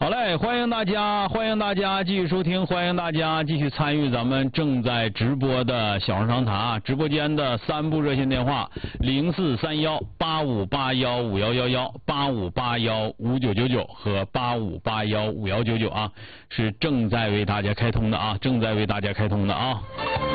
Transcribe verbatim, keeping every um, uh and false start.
好嘞，欢迎大家，欢迎大家继续收听，欢迎大家继续参与咱们正在直播的小声长谈直播间的三部热线电话零四三幺八五八幺五幺幺幺、八五八幺五九九九和八五八幺五幺九九啊，是正在为大家开通的啊，正在为大家开通的啊。